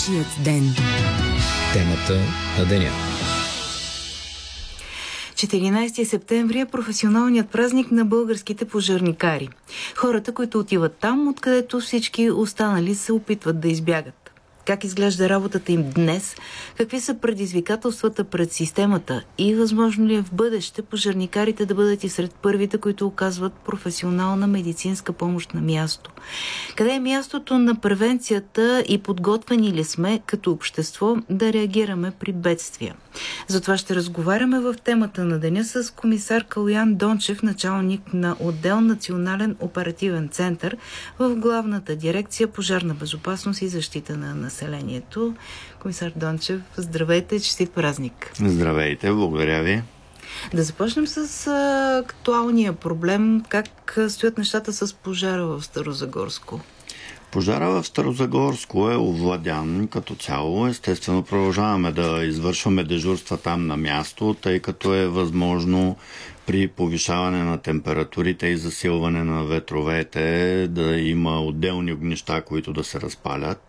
Вашият ден. Темата на деня. 14 септември е професионалният празник на българските пожарникари. Хората, които отиват там, откъдето всички останали се опитват да избягат. Как изглежда работата им днес? Какви са предизвикателствата пред системата? И възможно ли е в бъдеще пожарникарите да бъдат и сред първите, които оказват професионална медицинска помощ на място? Къде е мястото на превенцията и подготвени ли сме като общество да реагираме при бедствия? Затова ще разговаряме в темата на деня с комисар Калоян Дончев, началник на отдел Национален оперативен център в Главната дирекция Пожарна безопасност и защита на населението. Комисар Дончев, здравейте, честит празник! Здравейте, благодаря ви. Да започнем с актуалния проблем. Как стоят нещата с пожара в Старозагорско? Пожара в Старозагорско е овладян като цяло. Естествено, продължаваме да извършваме дежурства там на място, тъй като е възможно при повишаване на температурите и засилване на ветровете да има отделни огнища, които да се разпалят.